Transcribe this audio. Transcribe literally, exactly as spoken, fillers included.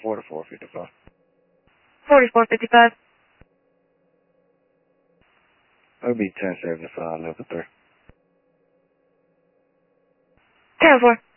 forty-four fifty-five. forty-four fifty-five. That'll be ten seventy-five, level three. ten four.